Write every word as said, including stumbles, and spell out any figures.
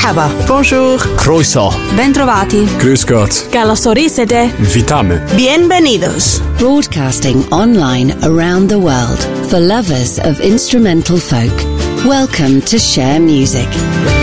Merhaba. Bonjour. Croeso. Bentrovati. Grüß Gott. Καλωσορίσετε. Witamy. Bienvenidos. Broadcasting online around the world for lovers of instrumental folk. Welcome to Share Music.